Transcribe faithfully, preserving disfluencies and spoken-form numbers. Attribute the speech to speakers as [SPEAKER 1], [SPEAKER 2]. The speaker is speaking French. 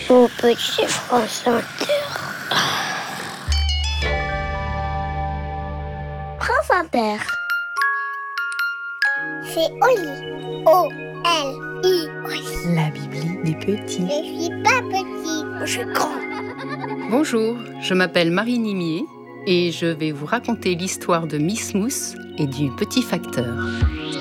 [SPEAKER 1] Mon petit France Inter. France Inter. C'est Oli. O L I. Oli.
[SPEAKER 2] La Bibli des petits.
[SPEAKER 1] Je suis pas petite, je suis grand.
[SPEAKER 2] Bonjour, je m'appelle Marie Nimier et je vais vous raconter l'histoire de Miss Mousse et du petit facteur.